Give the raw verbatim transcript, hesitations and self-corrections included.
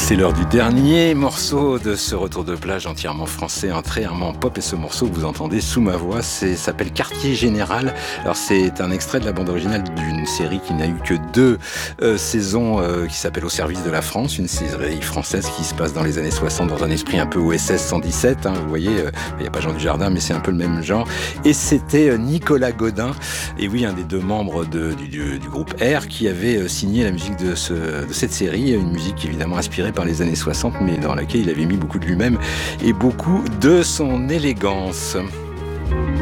C'est l'heure du dernier morceau de ce retour de plage entièrement français, entièrement pop. Et ce morceau que vous entendez sous ma voix, c'est, s'appelle Quartier Général. Alors c'est un extrait de la bande originale d'une série qui n'a eu que deux euh, saisons, euh, qui s'appelle Au service de la France, une série française qui se passe dans les années soixante dans un esprit un peu O S S cent dix-sept. Hein, vous voyez, euh, il n'y a pas Jean Dujardin, mais c'est un peu le même genre. Et c'était euh, Nicolas Godin, et oui, un des deux membres de, du, du, du groupe R, qui avait euh, signé la musique de, ce, de cette série, une musique évidemment inspirée par les années soixante, mais dans laquelle il avait mis beaucoup de lui-même et beaucoup de son élégance.